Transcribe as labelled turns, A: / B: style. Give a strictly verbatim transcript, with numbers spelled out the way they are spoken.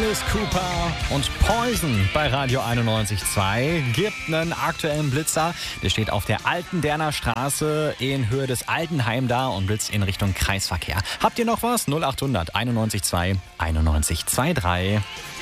A: Alice Cooper und Poison bei Radio einundneunzig Komma zwei. Gibt einen aktuellen Blitzer. Der steht auf der Alten Derner Straße in Höhe des Altenheim da und blitzt in Richtung Kreisverkehr. Habt ihr noch was? null achthundert einundneunzig Komma zwei einundneunzig Komma drei.